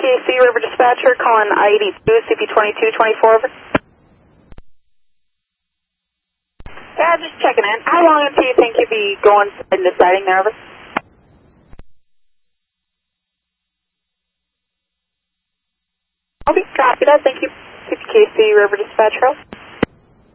CPKC River Dispatcher, calling I-82, CP2224, over. Yeah, just checking in. How long until you think you'll be going and deciding there, over? Okay, copy that. Thank you. CPKC River Dispatcher.